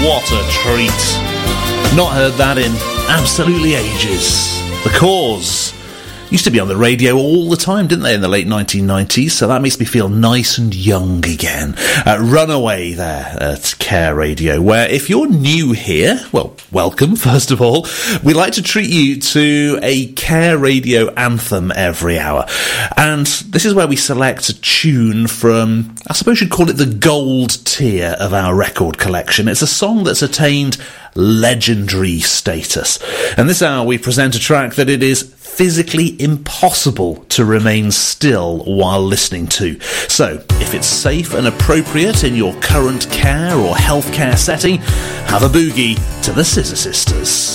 what a treat. Not heard that in absolutely ages. The Cause used to be on the radio all the time, didn't they, in the late 1990s? So that makes me feel nice and young again. Runaway there at Care Radio, where if you're new here, well, welcome, first of all. We like to treat you to a Care Radio anthem every hour. And this is where we select a tune from, I suppose you'd call it the gold tier of our record collection. It's a song that's attained legendary status. And this hour we present a track that it is physically impossible to remain still while listening to. So, if it's safe and appropriate in your current care or healthcare setting, have a boogie to the Scissor Sisters.